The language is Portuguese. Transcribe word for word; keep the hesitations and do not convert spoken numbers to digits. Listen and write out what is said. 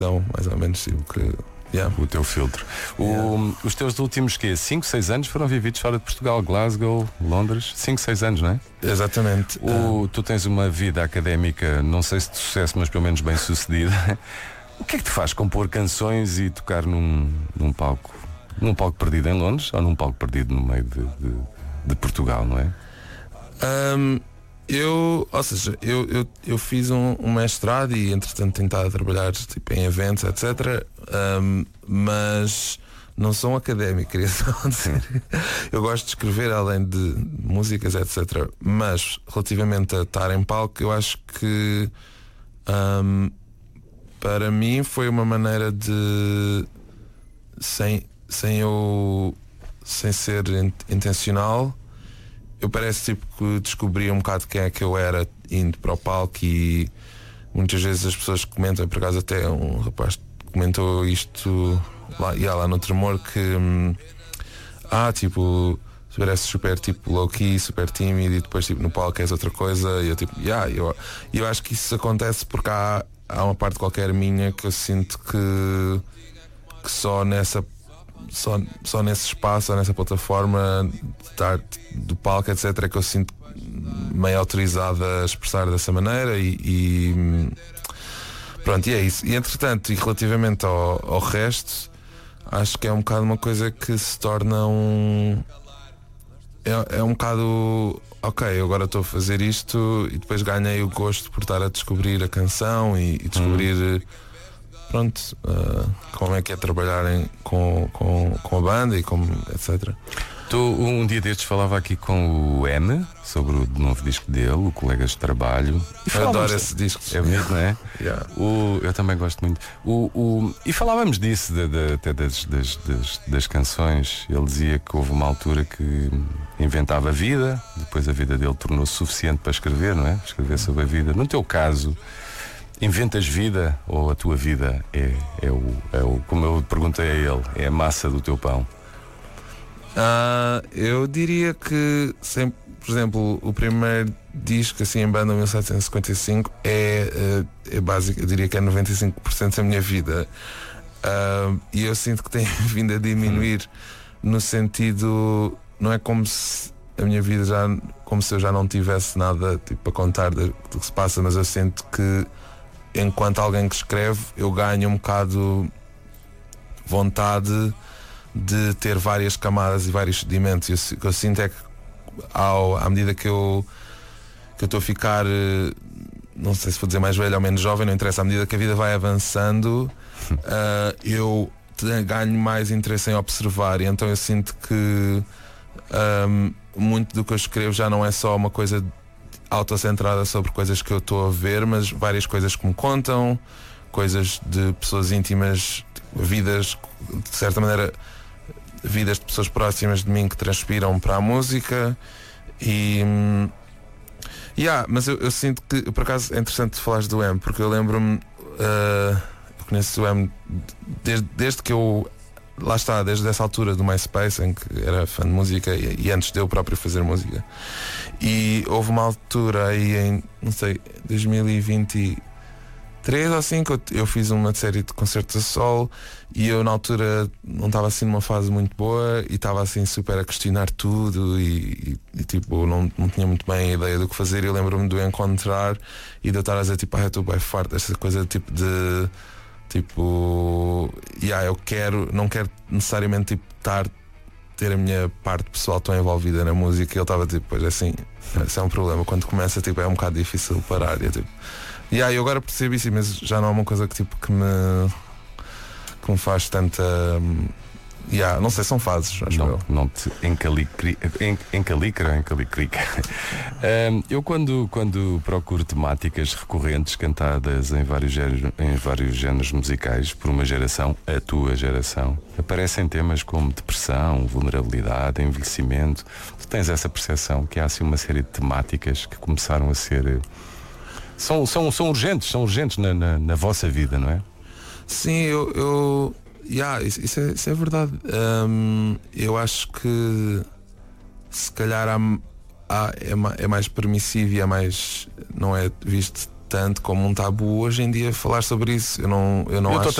Então, mais ou menos tipo que. Yeah. O teu filtro. O, yeah. Os teus últimos quê? cinco, seis anos foram vividos fora de Portugal, Glasgow, Londres. cinco, seis anos, não é? Exatamente. O, tu tens uma vida académica, não sei se de sucesso, mas pelo menos bem sucedida. O que é que te faz compor canções e tocar num, num palco? Num palco perdido em Londres ou num palco perdido no meio de, de, de Portugal, não é? Um, eu, ou seja, eu, eu, eu fiz um, um mestrado e entretanto tentado trabalhar tipo, em eventos, etcétera. Um, mas não sou um académico, queria só dizer. Eu gosto de escrever além de músicas, etcétera. Mas relativamente a estar em palco, eu acho que um, para mim foi uma maneira de sem, sem eu sem ser intencional. Eu parece tipo que descobri um bocado quem é que eu era indo para o palco e muitas vezes as pessoas comentam, por acaso até um rapaz comentou isto lá, yeah, lá no Tremor que hum, ah, tipo, parece super tipo low-key, super tímido e depois tipo no palco és outra coisa e eu tipo, yeah, eu, eu acho que isso acontece porque há, há uma parte qualquer minha que eu sinto que, que só nessa Só, só nesse espaço, ou nessa plataforma de estar do palco, etcétera, que eu sinto meio autorizado a expressar dessa maneira e, e pronto, e é isso. E entretanto, e relativamente ao, ao resto, acho que é um bocado uma coisa que se torna um é, é um bocado ok, eu agora estou a fazer isto e depois ganhei o gosto por estar a descobrir a canção e, e descobrir hum. Pronto, uh, como é que é trabalhar em, com, com, com a banda e como, etcétera. Tu, um dia destes falava aqui com o M sobre o novo disco dele, o Colegas de Trabalho. E eu adoro esse disco. É bonito, não é? Yeah. O, eu também gosto muito. O, o, e falávamos disso, de, de, até das, das, das, das canções. Ele dizia que houve uma altura que inventava vida, depois a vida dele tornou-se suficiente para escrever, não é? Escrever sobre a vida. No teu caso, inventas vida ou a tua vida é, é, o, é o, como eu perguntei a ele, é a massa do teu pão? Uh, eu diria que, sempre, por exemplo, o primeiro disco assim em banda, mil setecentos e cinquenta e cinco, é, é básico, eu diria que é noventa e cinco por cento da minha vida. Uh, e eu sinto que tem vindo a diminuir hum. no sentido, não é como se a minha vida já, como se eu já não tivesse nada tipo, a contar do que se passa, mas eu sinto que enquanto alguém que escreve eu ganho um bocado vontade de ter várias camadas e vários sedimentos. E o que eu sinto é que ao, à medida que eu que eu estou a ficar, não sei se vou dizer mais velho ou menos jovem, não interessa, à medida que a vida vai avançando, uh, eu ganho mais interesse em observar e então eu sinto que um, muito do que eu escrevo já não é só uma coisa autocentrada sobre coisas que eu estou a ver, mas várias coisas que me contam, coisas de pessoas íntimas, vidas, de certa maneira, vidas de pessoas próximas de mim que transpiram para a música e... Yeah, mas eu, eu sinto que, por acaso, é interessante falares do M, porque eu lembro-me, uh, eu conheço o M desde, desde que eu, lá está, desde essa altura do MySpace, em que era fã de música e, e antes de eu próprio fazer música. E houve uma altura aí em, não sei, dois mil e vinte e três ou assim, que eu, eu fiz uma série de concertos a solo e eu na altura não estava assim numa fase muito boa e estava assim super a questionar tudo e, e, e tipo, não, não tinha muito bem a ideia do que fazer. E eu lembro-me de o encontrar e de eu estar a dizer tipo, ah, eu estou bem farto desta coisa tipo de tipo, yeah, eu quero, não quero necessariamente tipo, estar ter a minha parte pessoal tão envolvida na música. E ele estava tipo, pois assim, esse é um problema, quando começa tipo, é um bocado difícil parar. E eu, tipo, e aí eu agora percebo isso, mas já não é uma coisa que tipo que me que me faz tanta um, yeah, não sei, são fases, acho não, eu. Não te encalicri, en, encalicra, encalicrica. um, eu quando, quando procuro temáticas recorrentes cantadas em vários, géneros, em vários géneros musicais por uma geração, a tua geração, aparecem temas como depressão, vulnerabilidade, envelhecimento. Tu tens essa percepção que há assim uma série de temáticas que começaram a ser São, são, são urgentes, são urgentes na, na, na vossa vida, não é? Sim, eu, eu yeah, isso, isso, é, isso é verdade. Um, eu acho que se calhar há, há, é, é mais permissivo e é mais, não é visto tanto como um tabu hoje em dia falar sobre isso. Eu não, eu não Eu acho.